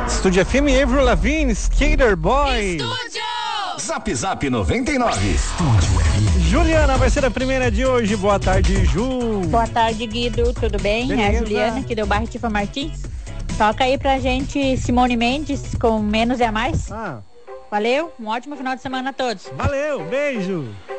Estúdio FM, Avril Lavigne, Skater Boy. Estúdio! Zap Zap 99. Juliana vai ser a primeira de hoje. Boa tarde, Ju. Boa tarde, Guido. Tudo bem? Beleza. É a Juliana, aqui do bairro Tifa Martins. Toca aí pra gente Simone Mendes com Menos é Mais. Valeu, um ótimo final de semana a todos. Valeu, beijo.